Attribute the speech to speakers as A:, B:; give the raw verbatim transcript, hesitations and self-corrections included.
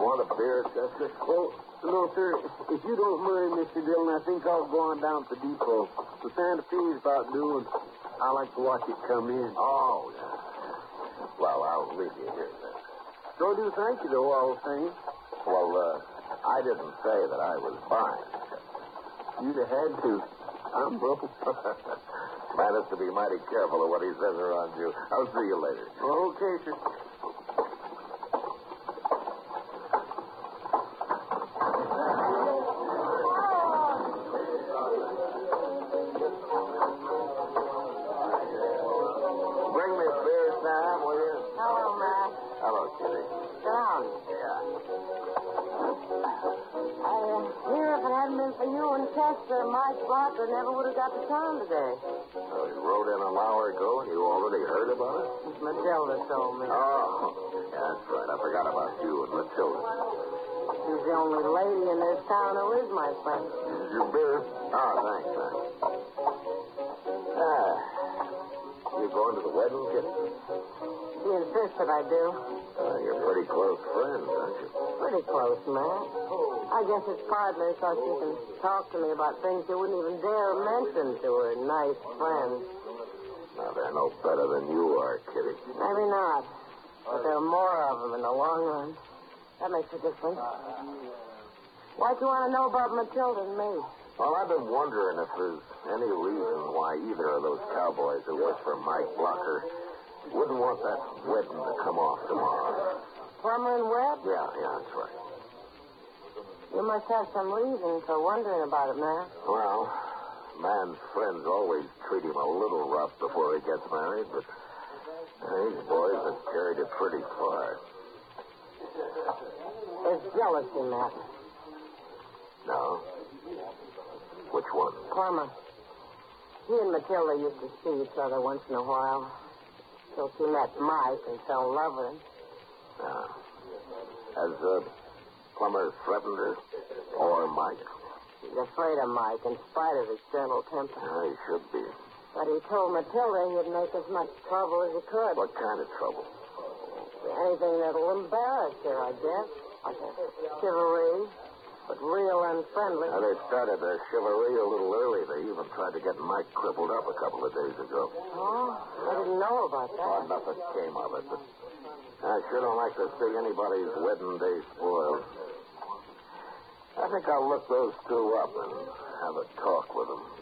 A: want a beer, Chester?
B: Well, no, sir. If you don't mind, Mister Dillon, I think I'll go on down to the depot. The Santa Fe's about due, and I like to watch it come in.
A: Oh, yeah. Well, I'll leave you here then.
B: So do thank you, though, all the same.
A: Well, uh, I didn't say that I was buying.
B: You'd have had to. I'm broke.
A: Man has to be mighty careful of what he says around you. I'll see you later.
B: Okay, sir.
A: Bring me a beer, Sam, will you?
C: Hello, Mac.
A: Hello, Kitty.
C: Sit down.
A: Yeah.
C: I uh, hear if it hadn't been for you and Chester, Mike Blocker never would have got to town today.
A: Oh, he rode in an hour ago, and you already heard about it?
C: Matilda told me.
A: Oh, yeah, that's right. I forgot about you and Matilda.
C: She's the only lady in this town who is my friend.
A: Here's your beer. Oh, thanks, man. Ah, you going to the wedding, Kitty?
C: She insists that I do.
A: Uh, you're pretty close friends, aren't you?
C: Pretty close, Mac. I guess it's partly so she can talk to me about things she wouldn't even dare mention to her nice friends.
A: Now, they're no better than you are, Kitty.
C: Maybe not. But there are more of them in the long run. That makes a difference. Why'd you want to know about Matilda and me?
A: Well, I've been wondering if there's any reason why either of those cowboys who work for Mike Blocker wouldn't want that wedding to come off tomorrow.
C: Plummer and Webb?
A: Yeah, yeah, that's right.
C: You must have some reason for wondering about it, man.
A: Well, man's friends always treat him a little rough before he gets married, but these boys have carried it pretty far.
C: There's jealousy, Matt.
A: No? Which one?
C: Plummer. He and Matilda used to see each other once in a while. Till she met Mike and fell in love with him.
A: Yeah. Has uh, Plummer threatened her? Or Mike?
C: He's afraid of Mike in spite of his gentle temper.
A: Yeah, he should be.
C: But he told Matilda he'd make as much trouble as he could.
A: What kind of trouble?
C: Anything that'll embarrass her, I guess. Like a chivalry, but real unfriendly.
A: Now, they started their chivalry a little early. They even tried to get Mike crippled up a couple of days ago.
C: Oh, I didn't know about that.
A: Well, nothing came of it, but I sure don't like to see anybody's wedding day spoiled. I think I'll look those two up and have a talk with them.